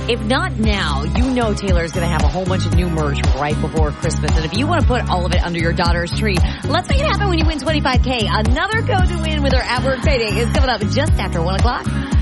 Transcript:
If not now, you know Taylor's going to have a whole bunch of new merch right before Christmas. And if you want to put all of it under your daughter's tree, let's make it happen when you win $25K. Another code to win with our at-work payday is coming up just after 1 o'clock.